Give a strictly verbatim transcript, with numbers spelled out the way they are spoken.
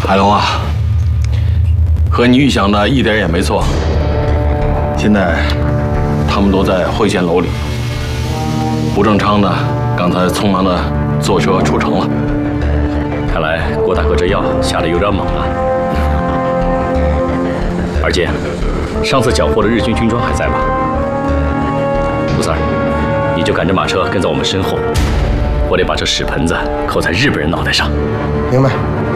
海龙啊，和你预想的一点也没错。现在他们都在会仙楼里。吴正昌呢，刚才匆忙的坐车出城了。 看来郭大哥这药下的有点猛啊。二姐，上次缴获的日军军装还在吧？吴三儿，你就赶着马车跟在我们身后，我得把这屎盆子扣在日本人脑袋上。 明白。